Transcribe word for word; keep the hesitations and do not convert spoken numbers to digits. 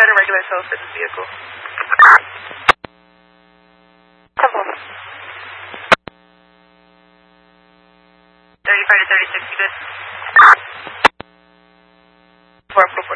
had a regular tow for this vehicle. Temple. thirty-five to thirty-six, you good? four, four,